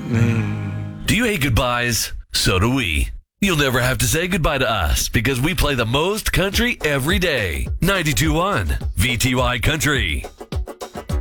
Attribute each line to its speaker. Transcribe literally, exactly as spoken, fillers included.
Speaker 1: Mm.
Speaker 2: Do you hate goodbyes? So do we. You'll never have to say goodbye to us because we play the most country every day. ninety-two point one V T Y Country.